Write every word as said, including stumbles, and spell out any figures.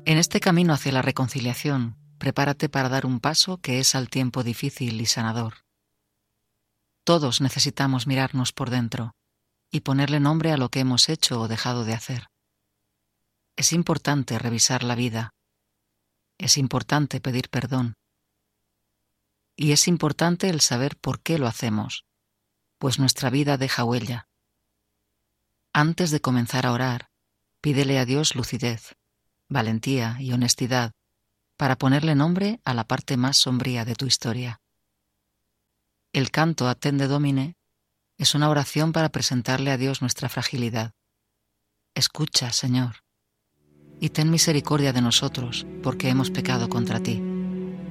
En este camino hacia la reconciliación, prepárate para dar un paso que es al tiempo difícil y sanador. Todos necesitamos mirarnos por dentro y ponerle nombre a lo que hemos hecho o dejado de hacer. Es importante revisar la vida. Es importante pedir perdón. Y es importante el saber por qué lo hacemos, pues nuestra vida deja huella. Antes de comenzar a orar, pídele a Dios lucidez, valentía y honestidad para ponerle nombre a la parte más sombría de tu historia. El canto Attende Domine es una oración para presentarle a Dios nuestra fragilidad. Escucha, Señor, y ten misericordia de nosotros, porque hemos pecado contra ti.